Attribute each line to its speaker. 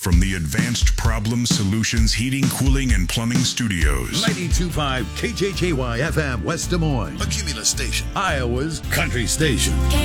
Speaker 1: from the Advanced Problem Solutions Heating, Cooling, and Plumbing Studios.
Speaker 2: 92.5 KJJY FM West Des Moines, a Cumulus station, Iowa's country station.